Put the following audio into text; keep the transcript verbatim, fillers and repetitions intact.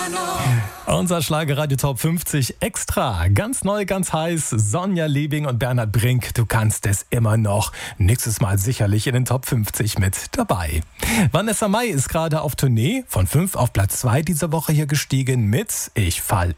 Unser Schlagerradio Top fünfzig Extra. Ganz neu, ganz heiß. Sonja Liebing und Bernhard Brink. Du kannst es immer noch. Nächstes Mal sicherlich in den Top fünfzig mit dabei. Vanessa Mai ist gerade auf Tournee. Von fünf auf Platz zwei diese Woche hier gestiegen mit Ich fall